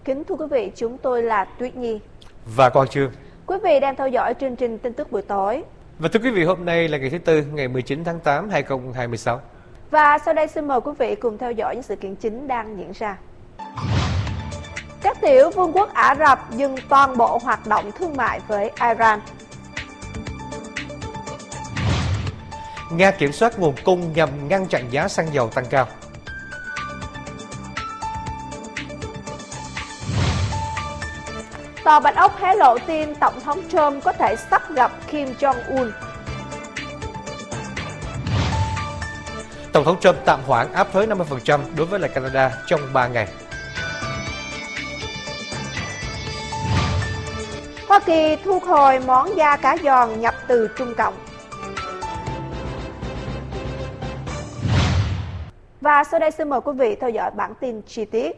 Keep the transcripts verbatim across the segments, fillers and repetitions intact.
Kính thưa quý vị, chúng tôi là Tuyết Nhi và Quang Chương. Quý vị đang theo dõi chương trình tin tức buổi tối. Và thưa quý vị, hôm nay là ngày thứ Tư, ngày mười chín tháng tám năm hai nghìn không trăm hai mươi sáu. Và sau đây xin mời quý vị cùng theo dõi những sự kiện chính đang diễn ra. Các tiểu vương quốc Ả Rập dừng toàn bộ hoạt động thương mại với Iran. Nga kiểm soát nguồn cung nhằm ngăn chặn giá xăng dầu tăng cao. Tòa Bạch Ốc hé lộ tin Tổng thống Trump có thể sắp gặp Kim Jong-un. Tổng thống Trump tạm hoãn áp thuế năm mươi phần trăm đối với lại Canada trong ba ngày. Hoa Kỳ thu hồi món da cá giòn nhập từ Trung Cộng. Và sau đây xin mời quý vị theo dõi bản tin chi tiết.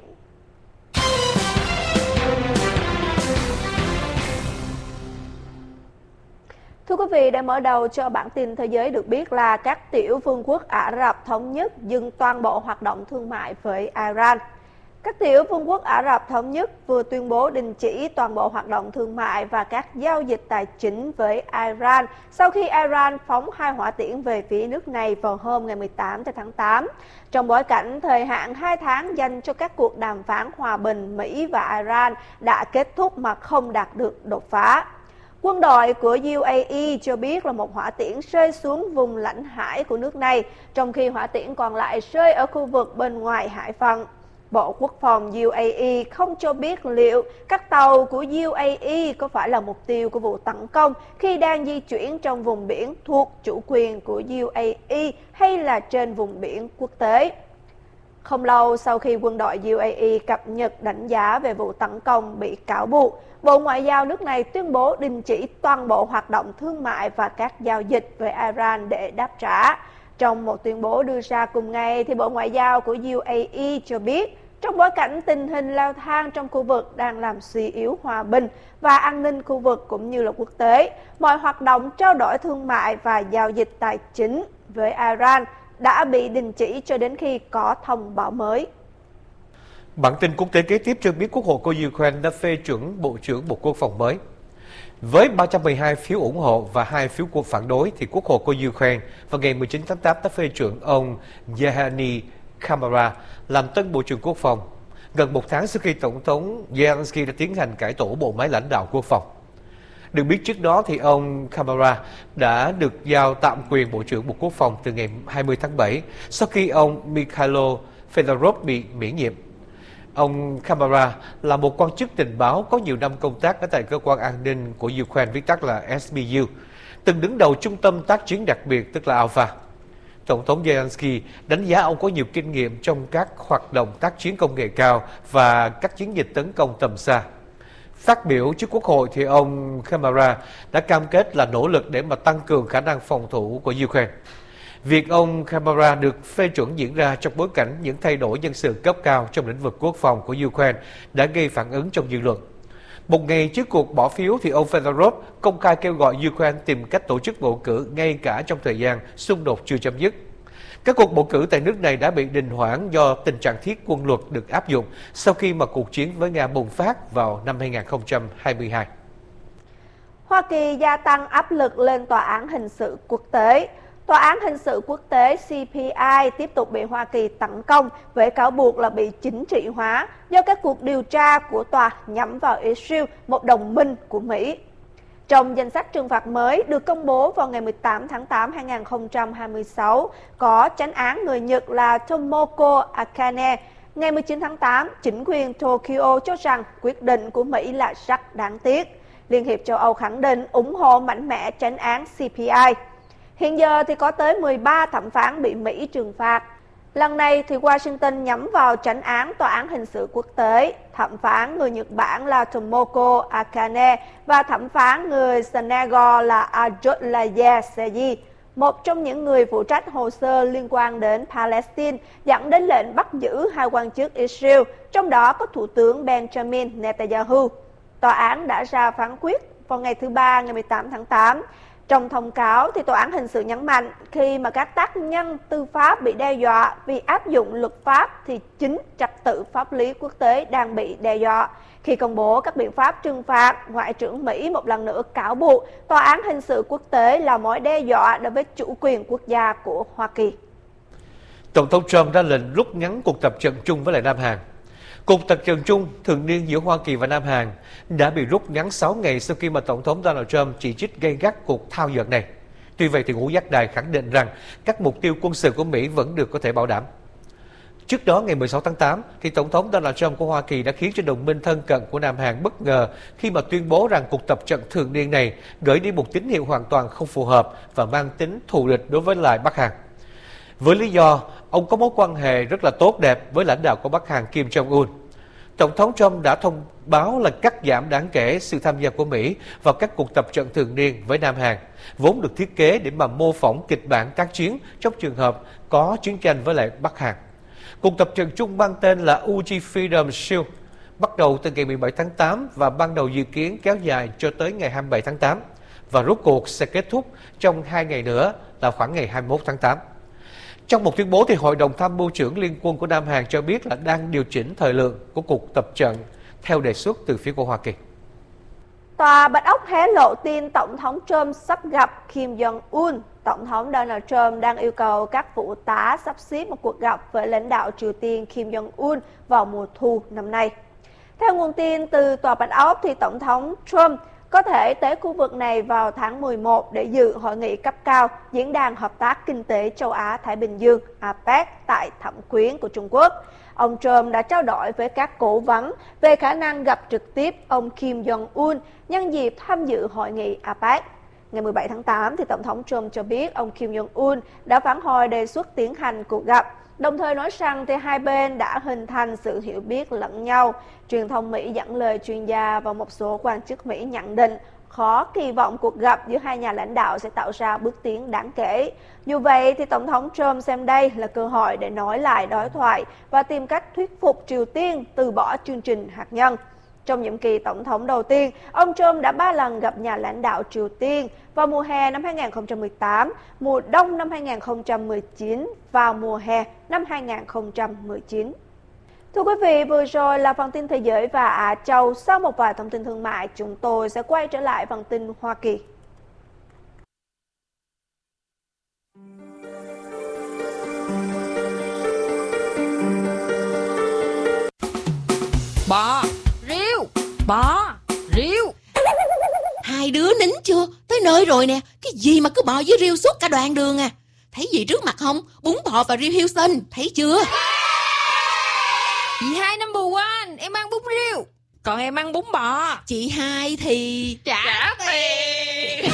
Thưa quý vị, để mở đầu cho bản tin thế giới được biết là các tiểu vương quốc Ả Rập Thống Nhất dừng toàn bộ hoạt động thương mại với Iran. Các tiểu vương quốc Ả Rập Thống Nhất vừa tuyên bố đình chỉ toàn bộ hoạt động thương mại và các giao dịch tài chính với Iran sau khi Iran phóng hai hỏa tiễn về phía nước này vào hôm ngày mười tám tháng tám, trong bối cảnh thời hạn hai tháng dành cho các cuộc đàm phán hòa bình Mỹ và Iran đã kết thúc mà không đạt được đột phá. Quân đội của u a e cho biết là một hỏa tiễn rơi xuống vùng lãnh hải của nước này, trong khi hỏa tiễn còn lại rơi ở khu vực bên ngoài hải phận. Bộ Quốc phòng u a e không cho biết liệu các tàu của u a e có phải là mục tiêu của vụ tấn công khi đang di chuyển trong vùng biển thuộc chủ quyền của u a e hay là trên vùng biển quốc tế. Không lâu sau khi quân đội u a e cập nhật đánh giá về vụ tấn công bị cáo buộc, Bộ Ngoại giao nước này tuyên bố đình chỉ toàn bộ hoạt động thương mại và các giao dịch với Iran để đáp trả. Trong một tuyên bố đưa ra cùng ngày, thì Bộ Ngoại giao của u a e cho biết, trong bối cảnh tình hình leo thang trong khu vực đang làm suy yếu hòa bình và an ninh khu vực cũng như là quốc tế, mọi hoạt động trao đổi thương mại và giao dịch tài chính với Iran đã bị đình chỉ cho đến khi có thông báo mới. Bản tin quốc tế kế tiếp cho biết Quốc hội của Ukraine đã phê chuẩn Bộ trưởng Bộ Quốc phòng mới. Với ba trăm mười hai phiếu ủng hộ và hai phiếu của phản đối, thì Quốc hội của Ukraine vào ngày mười chín tháng tám đã phê chuẩn ông Yevgeny Kamara làm tân Bộ trưởng Quốc phòng, gần một tháng sau khi Tổng thống Zelensky đã tiến hành cải tổ bộ máy lãnh đạo quốc phòng. Được biết trước đó thì ông Kamara đã được giao tạm quyền Bộ trưởng Bộ Quốc phòng từ ngày hai mươi tháng bảy sau khi ông Mikhailo Fedorov bị miễn nhiệm. Ông Kamara là một quan chức tình báo có nhiều năm công tác ở tại cơ quan an ninh của Ukraine, viết tắt là ét bê u, từng đứng đầu trung tâm tác chiến đặc biệt tức là Alpha. Tổng thống Zelensky đánh giá ông có nhiều kinh nghiệm trong các hoạt động tác chiến công nghệ cao và các chiến dịch tấn công tầm xa. Phát biểu trước Quốc hội thì ông Kamara đã cam kết là nỗ lực để mà tăng cường khả năng phòng thủ của Ukraine. Việc ông Kamara được phê chuẩn diễn ra trong bối cảnh những thay đổi nhân sự cấp cao trong lĩnh vực quốc phòng của Ukraine đã gây phản ứng trong dư luận. Một ngày trước cuộc bỏ phiếu thì ông Fedorov công khai kêu gọi Ukraine tìm cách tổ chức bầu cử ngay cả trong thời gian xung đột chưa chấm dứt. Các cuộc bầu cử tại nước này đã bị đình hoãn do tình trạng thiết quân luật được áp dụng sau khi mà cuộc chiến với Nga bùng phát vào năm hai nghìn không trăm hai mươi hai. Hoa Kỳ gia tăng áp lực lên Tòa án Hình sự Quốc tế. Tòa án Hình sự Quốc tế xê pê i tiếp tục bị Hoa Kỳ tấn công với cáo buộc là bị chính trị hóa do các cuộc điều tra của tòa nhắm vào Israel, một đồng minh của Mỹ. Trong danh sách trừng phạt mới được công bố vào ngày mười tám tháng tám năm hai nghìn không trăm hai mươi sáu, có chánh án người Nhật là Tomoko Akane. Ngày mười chín tháng tám, chính quyền Tokyo cho rằng quyết định của Mỹ là rất đáng tiếc. Liên hiệp châu Âu khẳng định ủng hộ mạnh mẽ chánh án xê pê i. Hiện giờ thì có tới mười ba thẩm phán bị Mỹ trừng phạt. Lần này thì Washington nhắm vào chánh án Tòa án Hình sự Quốc tế. Thẩm phán người Nhật Bản là Tomoko Akane và thẩm phán người Senegal là Adjolaye Seyi, một trong những người phụ trách hồ sơ liên quan đến Palestine, dẫn đến lệnh bắt giữ hai quan chức Israel, trong đó có Thủ tướng Benjamin Netanyahu. Tòa án đã ra phán quyết vào ngày thứ Ba, ngày mười tám tháng tám. Trong thông cáo, thì Tòa án Hình sự nhấn mạnh khi mà các tác nhân tư pháp bị đe dọa vì áp dụng luật pháp thì chính trật tự pháp lý quốc tế đang bị đe dọa. Khi công bố các biện pháp trừng phạt, Ngoại trưởng Mỹ một lần nữa cáo buộc Tòa án Hình sự quốc tế là mối đe dọa đối với chủ quyền quốc gia của Hoa Kỳ. Tổng thống Trump ra lệnh rút ngắn cuộc tập trận chung với lại Nam Hàn. Cuộc tập trận chung thường niên giữa Hoa Kỳ và Nam Hàn đã bị rút ngắn sáu ngày sau khi mà Tổng thống Donald Trump chỉ trích gay gắt cuộc thao dượt này. Tuy vậy thì ngũ giác đài khẳng định rằng các mục tiêu quân sự của Mỹ vẫn được có thể bảo đảm. Trước đó ngày mười sáu tháng tám, thì Tổng thống Donald Trump của Hoa Kỳ đã khiến cho đồng minh thân cận của Nam Hàn bất ngờ khi mà tuyên bố rằng cuộc tập trận thường niên này gửi đi một tín hiệu hoàn toàn không phù hợp và mang tính thù địch đối với lại Bắc Hàn. Với lý do, ông có mối quan hệ rất là tốt đẹp với lãnh đạo của Bắc Hàn Kim Jong-un. Tổng thống Trump đã thông báo là cắt giảm đáng kể sự tham gia của Mỹ vào các cuộc tập trận thường niên với Nam Hàn, vốn được thiết kế để mà mô phỏng kịch bản tác chiến trong trường hợp có chiến tranh với lại Bắc Hàn. Cuộc tập trận chung mang tên là u giê Freedom Shield, bắt đầu từ ngày mười bảy tháng tám và ban đầu dự kiến kéo dài cho tới ngày hai mươi bảy tháng tám, và rốt cuộc sẽ kết thúc trong hai ngày nữa là khoảng ngày hai mươi mốt tháng tám. Trong một tuyên bố, thì Hội đồng Tham mưu trưởng Liên quân của Nam Hàn cho biết là đang điều chỉnh thời lượng của cuộc tập trận theo đề xuất từ phía của Hoa Kỳ. Tòa Bạch Ốc hé lộ tin Tổng thống Trump sắp gặp Kim Jong-un. Tổng thống Donald Trump đang yêu cầu các phụ tá sắp xếp một cuộc gặp với lãnh đạo Triều Tiên Kim Jong-un vào mùa thu năm nay. Theo nguồn tin từ Tòa Bạch Ốc, thì Tổng thống Trump có thể tới khu vực này vào tháng mười một để dự hội nghị cấp cao Diễn đàn Hợp tác Kinh tế Châu Á-Thái Bình Dương a pếc tại Thẩm Quyến của Trung Quốc. Ông Trump đã trao đổi với các cố vấn về khả năng gặp trực tiếp ông Kim Jong-un nhân dịp tham dự hội nghị a pếc. Ngày mười bảy tháng tám, thì Tổng thống Trump cho biết ông Kim Jong-un đã phản hồi đề xuất tiến hành cuộc gặp, đồng thời nói rằng thì hai bên đã hình thành sự hiểu biết lẫn nhau. Truyền thông Mỹ dẫn lời chuyên gia và một số quan chức Mỹ nhận định khó kỳ vọng cuộc gặp giữa hai nhà lãnh đạo sẽ tạo ra bước tiến đáng kể. Dù vậy, thì Tổng thống Trump xem đây là cơ hội để nói lại đối thoại và tìm cách thuyết phục Triều Tiên từ bỏ chương trình hạt nhân. Trong nhiệm kỳ tổng thống đầu tiên, ông Trump đã ba lần gặp nhà lãnh đạo Triều Tiên vào mùa hè năm hai nghìn không trăm mười tám, mùa đông năm hai nghìn không trăm mười chín và mùa hè năm hai nghìn không trăm mười chín. Thưa quý vị, vừa rồi là phần tin thế giới và Á Châu. Sau một vài thông tin thương mại, chúng tôi sẽ quay trở lại phần tin Hoa Kỳ. Bò, riêu, bò, riêu. Hai đứa nín chưa? Tới nơi rồi nè. Cái gì mà cứ bò với riêu suốt cả đoạn đường à? Thấy gì trước mặt không? Bún bò và riêu Houston, thấy chưa? Chị hai number one, em ăn bún riêu, còn em ăn bún bò. Chị hai thì... trả tiền.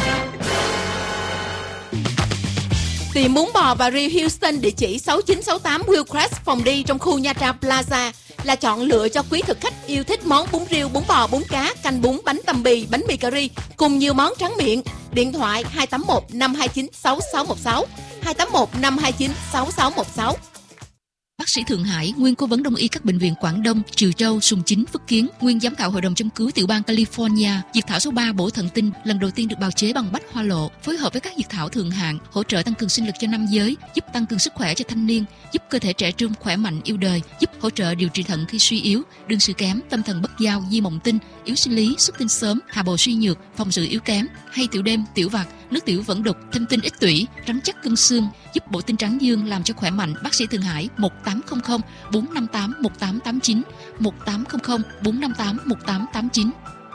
Tìm bún bò và riêu Houston địa chỉ sáu chín sáu tám Willcrest phòng đi trong khu Nha Trang Plaza là chọn lựa cho quý thực khách yêu thích món bún riêu, bún bò, bún cá, canh bún, bánh tằm bì, bánh mì cà ri cùng nhiều món tráng miệng. Điện thoại hai tám một năm hai chín sáu sáu một sáu, hai tám một năm hai chín sáu sáu một sáu. Bác sĩ Thượng Hải, nguyên cố vấn đông y các bệnh viện Quảng Đông, Trừ Châu, Sùng Chính, Phước Kiến, nguyên giám khảo hội đồng châm cứu tiểu bang California. Diệt thảo số ba bổ thần tinh lần đầu tiên được bào chế bằng bách hoa lộ, phối hợp với các diệt thảo thượng hạng, hỗ trợ tăng cường sinh lực cho nam giới, giúp tăng cường sức khỏe cho thanh niên, giúp cơ thể trẻ trung khỏe mạnh yêu đời, giúp hỗ trợ điều trị thận khi suy yếu, đương sự kém, tâm thần bất giao, di mộng tinh, yếu sinh lý, xuất tinh sớm, hạ bổ suy nhược, phòng sự yếu kém, hay tiểu đêm, tiểu vặt, nước tiểu vẫn đục, thâm tinh ít tủy, rắn chắc cân xương, giúp bổ tinh trắng dương làm cho khỏe mạnh. Bác sĩ Thượng Hải một tám không không bốn năm tám một tám tám chín, một tám không không bốn năm tám một tám tám chín.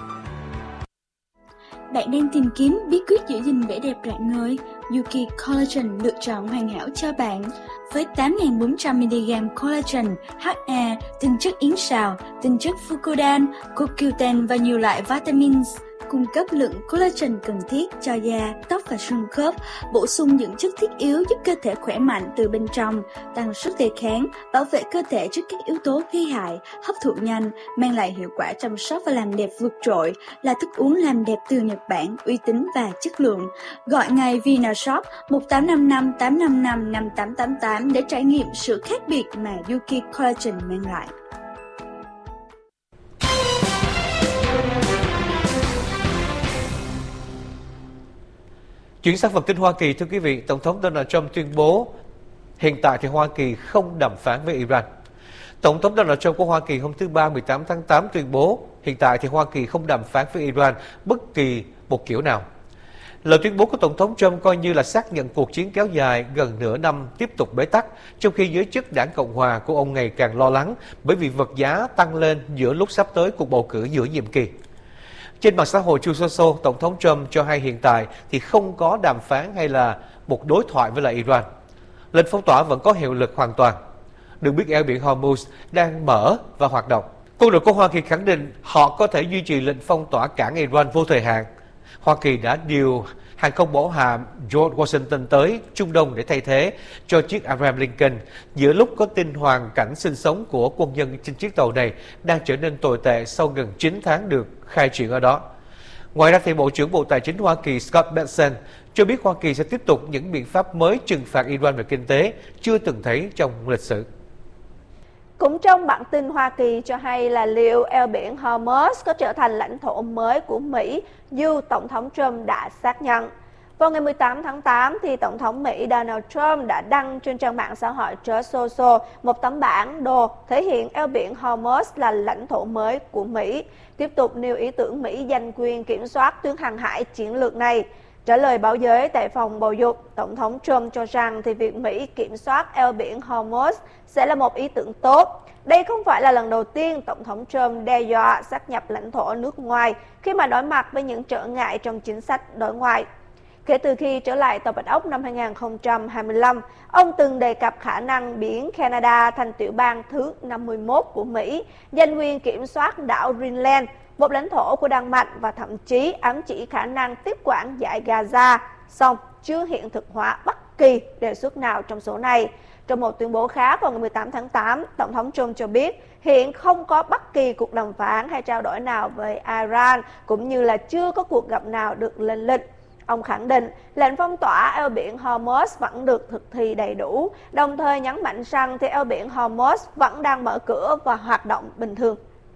Bạn đang tìm kiếm bí quyết giữ gìn vẻ đẹp rạng ngời? Yuki Collagen lựa chọn hoàn hảo cho bạn. Với tám nghìn bốn trăm mi-li-gam collagen, hát a, tinh chất yến sào, tinh chất fucodan, cô quy u ten và nhiều loại vitamins, cung cấp lượng collagen cần thiết cho da, tóc và xương khớp, bổ sung những chất thiết yếu giúp cơ thể khỏe mạnh từ bên trong, tăng sức đề kháng, bảo vệ cơ thể trước các yếu tố gây hại, hấp thụ nhanh, mang lại hiệu quả chăm sóc và làm đẹp vượt trội, là thức uống làm đẹp từ Nhật Bản, uy tín và chất lượng. Gọi ngay VinaShop một tám năm năm tám năm năm năm tám tám tám để trải nghiệm sự khác biệt mà Yuki Collagen mang lại. Chuyển sang phần tin Hoa Kỳ, thưa quý vị, Tổng thống Donald Trump tuyên bố hiện tại thì Hoa Kỳ không đàm phán với Iran. Tổng thống Donald Trump của Hoa Kỳ hôm thứ Ba mười tám tháng tám tuyên bố hiện tại thì Hoa Kỳ không đàm phán với Iran bất kỳ một kiểu nào. Lời tuyên bố của Tổng thống Trump coi như là xác nhận cuộc chiến kéo dài gần nửa năm tiếp tục bế tắc, trong khi giới chức đảng Cộng hòa của ông ngày càng lo lắng bởi vì vật giá tăng lên giữa lúc sắp tới cuộc bầu cử giữa nhiệm kỳ. Trên mạng xã hội Truth Social, Tổng thống Trump cho hay hiện tại thì không có đàm phán hay là một đối thoại với lại Iran. Lệnh phong tỏa vẫn có hiệu lực hoàn toàn. Được biết eo biển Hormuz đang mở và hoạt động. Quân đội của Hoa Kỳ khẳng định họ có thể duy trì lệnh phong tỏa cảng Iran vô thời hạn. Hoa Kỳ đã điều hàng không mẫu hạm George Washington tới Trung Đông để thay thế cho chiếc Abraham Lincoln giữa lúc có tin hoàn cảnh sinh sống của quân nhân trên chiếc tàu này đang trở nên tồi tệ sau gần chín tháng được khai triển ở đó. Ngoài ra thì Bộ trưởng Bộ Tài chính Hoa Kỳ Scott Bessent cho biết Hoa Kỳ sẽ tiếp tục những biện pháp mới trừng phạt Iran về kinh tế chưa từng thấy trong lịch sử. Cũng trong bản tin Hoa Kỳ cho hay là liệu eo biển Hormuz có trở thành lãnh thổ mới của Mỹ dù Tổng thống Trump đã xác nhận. Vào ngày mười tám tháng tám, thì Tổng thống Mỹ Donald Trump đã đăng trên trang mạng xã hội Truth Social một tấm bản đồ thể hiện eo biển Hormuz là lãnh thổ mới của Mỹ, tiếp tục nêu ý tưởng Mỹ giành quyền kiểm soát tuyến hàng hải chiến lược này. Trả lời báo giới tại phòng bầu dục, Tổng thống Trump cho rằng thì việc Mỹ kiểm soát eo biển Hormuz sẽ là một ý tưởng tốt. Đây không phải là lần đầu tiên Tổng thống Trump đe dọa sáp nhập lãnh thổ nước ngoài khi mà đối mặt với những trở ngại trong chính sách đối ngoại. Kể từ khi trở lại Tòa Bạch Ốc năm hai nghìn không trăm hai mươi lăm, ông từng đề cập khả năng biến Canada thành tiểu bang thứ năm mươi mốt của Mỹ, giành quyền kiểm soát đảo Greenland, một lãnh thổ của Đan Mạch, và thậm chí ám chỉ khả năng tiếp quản dải Gaza, song chưa hiện thực hóa bất kỳ đề xuất nào trong số này. Trong một tuyên bố khác vào ngày mười tám tháng tám, Tổng thống Trump cho biết hiện không có bất kỳ cuộc đàm phán hay trao đổi nào với Iran, cũng như là chưa có cuộc gặp nào được lên lịch. Ông khẳng định lệnh phong tỏa eo biển Hormuz vẫn được thực thi đầy đủ, đồng thời nhấn mạnh rằng thì eo biển Hormuz vẫn đang mở cửa và hoạt động bình thường.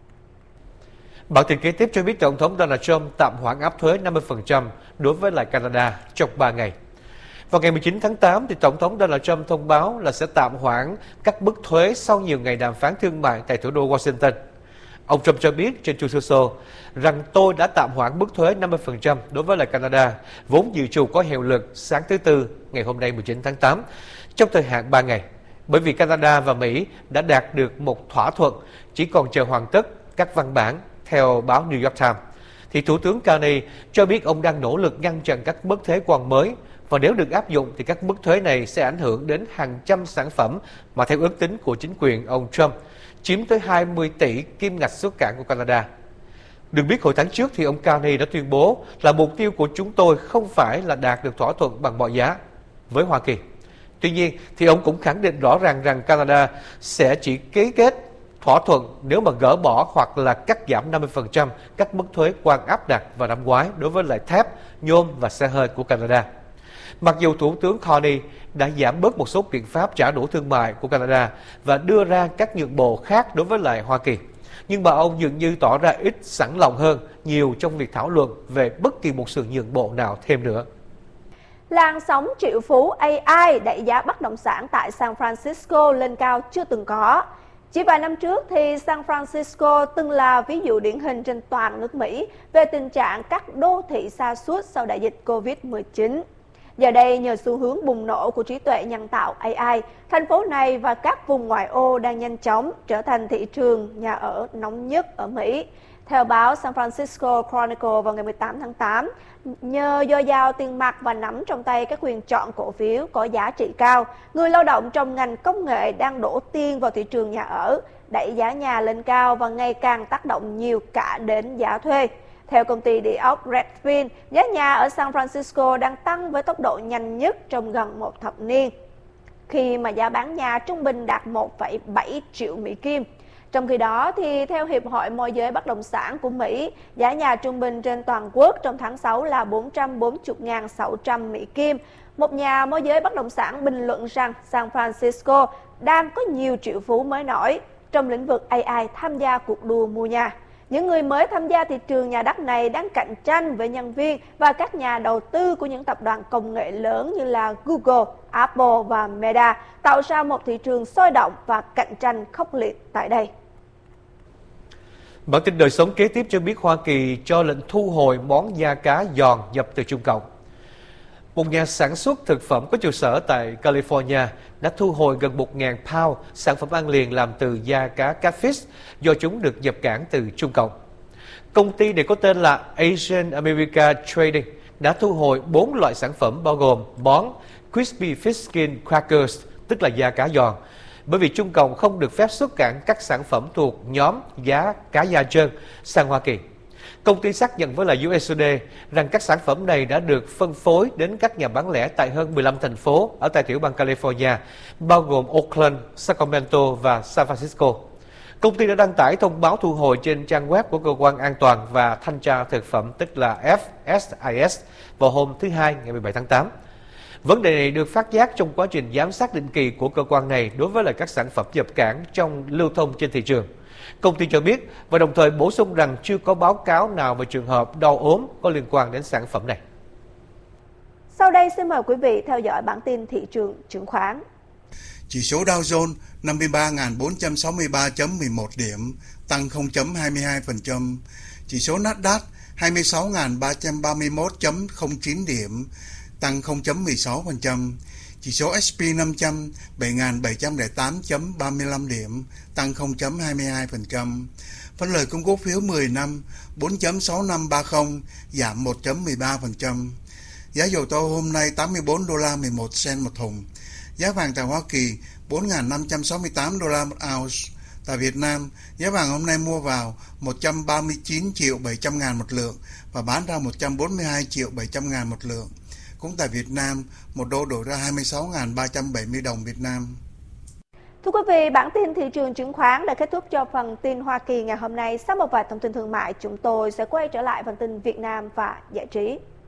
Bản tin kế tiếp cho biết Tổng thống Donald Trump tạm hoãn áp thuế năm mươi phần trăm đối với lại Canada trong ba ngày. Vào ngày mười chín tháng tám, thì Tổng thống Donald Trump thông báo là sẽ tạm hoãn các mức thuế sau nhiều ngày đàm phán thương mại tại thủ đô Washington. Ông Trump cho biết trên Truth Social rằng tôi đã tạm hoãn mức thuế năm mươi phần trăm đối với lại Canada, vốn dự trù có hiệu lực sáng thứ Tư, ngày hôm nay mười chín tháng tám, trong thời hạn ba ngày. Bởi vì Canada và Mỹ đã đạt được một thỏa thuận, chỉ còn chờ hoàn tất các văn bản, theo báo New York Times. Thì Thủ tướng Carney cho biết ông đang nỗ lực ngăn chặn các mức thuế quan mới, và nếu được áp dụng thì các mức thuế này sẽ ảnh hưởng đến hàng trăm sản phẩm mà theo ước tính của chính quyền ông Trump, chiếm tới hai mươi tỷ kim ngạch xuất cảng của Canada. Được biết hồi tháng trước thì ông Carney đã tuyên bố là mục tiêu của chúng tôi không phải là đạt được thỏa thuận bằng mọi giá với Hoa Kỳ. Tuy nhiên thì ông cũng khẳng định rõ ràng rằng Canada sẽ chỉ ký kết thỏa thuận nếu mà gỡ bỏ hoặc là cắt giảm năm mươi phần trăm các mức thuế quan áp đặt vào năm ngoái đối với lại thép, nhôm và xe hơi của Canada. Mặc dù Thủ tướng Carney đã giảm bớt một số biện pháp trả đũa thương mại của Canada và đưa ra các nhượng bộ khác đối với lại Hoa Kỳ, nhưng mà ông dường như tỏ ra ít sẵn lòng hơn nhiều trong việc thảo luận về bất kỳ một sự nhượng bộ nào thêm nữa. Làn sóng triệu phú a i đẩy giá bất động sản tại San Francisco lên cao chưa từng có. Chỉ vài năm trước thì San Francisco từng là ví dụ điển hình trên toàn nước Mỹ về tình trạng các đô thị sa sút sau đại dịch Covid mười chín. Giờ đây, nhờ xu hướng bùng nổ của trí tuệ nhân tạo a i, thành phố này và các vùng ngoại ô đang nhanh chóng trở thành thị trường nhà ở nóng nhất ở Mỹ. Theo báo San Francisco Chronicle vào ngày mười tám tháng tám, nhờ dồi dào tiền mặt và nắm trong tay các quyền chọn cổ phiếu có giá trị cao, người lao động trong ngành công nghệ đang đổ tiền vào thị trường nhà ở, đẩy giá nhà lên cao và ngày càng tác động nhiều cả đến giá thuê. Theo công ty địa ốc Redfin, giá nhà ở San Francisco đang tăng với tốc độ nhanh nhất trong gần một thập niên, khi mà giá bán nhà trung bình đạt một phẩy bảy triệu Mỹ Kim. Trong khi đó, thì theo Hiệp hội Môi giới Bất động sản của Mỹ, giá nhà trung bình trên toàn quốc trong tháng sáu là bốn trăm bốn mươi nghìn sáu trăm Mỹ Kim. Một nhà môi giới bất động sản bình luận rằng San Francisco đang có nhiều triệu phú mới nổi trong lĩnh vực a i tham gia cuộc đua mua nhà. Những người mới tham gia thị trường nhà đất này đang cạnh tranh với nhân viên và các nhà đầu tư của những tập đoàn công nghệ lớn như là Google, Apple và Meta, tạo ra một thị trường sôi động và cạnh tranh khốc liệt tại đây. Bản tin đời sống kế tiếp cho biết Hoa Kỳ cho lệnh thu hồi món da cá giòn nhập từ Trung Cộng. Một nhà sản xuất thực phẩm có trụ sở tại California đã thu hồi gần một nghìn pound sản phẩm ăn liền làm từ da cá catfish do chúng được nhập cảng từ Trung Cộng. Công ty này có tên là Asian America Trading đã thu hồi bốn loại sản phẩm bao gồm món Crispy Fish Skin Crackers, tức là da cá giòn, bởi vì Trung Cộng không được phép xuất cảng các sản phẩm thuộc nhóm giá cá da trơn sang Hoa Kỳ. Công ty xác nhận với là u ét Today rằng các sản phẩm này đã được phân phối đến các nhà bán lẻ tại hơn mười lăm thành phố ở tại tiểu bang California, bao gồm Oakland, Sacramento và San Francisco. Công ty đã đăng tải thông báo thu hồi trên trang web của Cơ quan An toàn và Thanh tra Thực phẩm, tức là F S I S, vào hôm thứ Hai ngày mười bảy tháng tám. Vấn đề này được phát giác trong quá trình giám sát định kỳ của cơ quan này đối với lại các sản phẩm nhập cảng trong lưu thông trên thị trường. Công ty cho biết và đồng thời bổ sung rằng chưa có báo cáo nào về trường hợp đau ốm có liên quan đến sản phẩm này. Sau đây xin mời quý vị theo dõi bản tin thị trường chứng khoán. Chỉ số Dow Jones năm mươi ba nghìn bốn trăm sáu mươi ba phẩy mười một điểm, tăng không phẩy hai mươi hai phần trăm. Chỉ số Nasdaq hai mươi sáu nghìn ba trăm ba mươi mốt phẩy không chín điểm, tăng không phẩy mười sáu phần trăm. Chỉ số S and P năm trăm bảy nghìn bảy trăm lẻ tám phẩy ba mươi lăm điểm, tăng không phẩy hai mươi hai phần trăm. Phân lời công cổ phiếu mười năm bốn phẩy sáu năm ba không, giảm một phẩy mười ba phần trăm. Giá dầu thô hôm nay tám mươi bốn đô la mười một cent một thùng. Giá vàng tại Hoa Kỳ bốn nghìn năm trăm sáu mươi tám đô la một ounce. Tại Việt Nam, giá vàng hôm nay mua vào một trăm ba mươi chín triệu bảy trăm ngàn một lượng và bán ra một trăm bốn mươi hai triệu bảy trăm ngàn một lượng. Cũng tại Việt Nam, một đô đổi ra hai mươi sáu nghìn ba trăm bảy mươi đồng Việt Nam. Thưa quý vị, bản tin thị trường chứng khoán đã kết thúc cho phần tin Hoa Kỳ ngày hôm nay. Sau một vài thông tin thương mại, chúng tôi sẽ quay trở lại phần tin Việt Nam và giải trí.